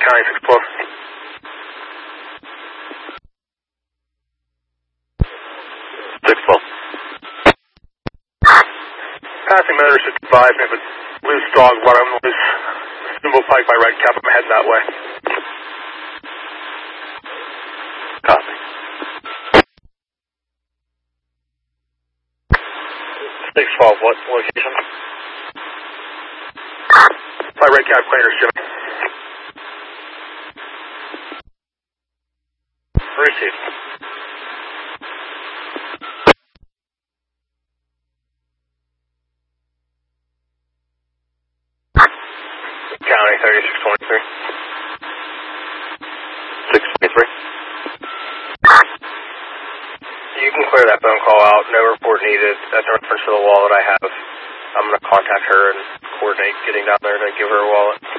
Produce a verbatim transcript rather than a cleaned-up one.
County six twelve. six twelve. Passing motor should advise me if it's loose dog water, I'm loose. Symbol Pike by Red Cap, I'm heading that way. Copy. six twelve, what location? By Red Cap, Cleaners, Jimmy. Received. County thirty-six twenty-three. six twenty-three. You can clear that phone call out, no report needed. That's in reference to the wallet I have. I'm going to contact her and coordinate getting down there to give her a wallet.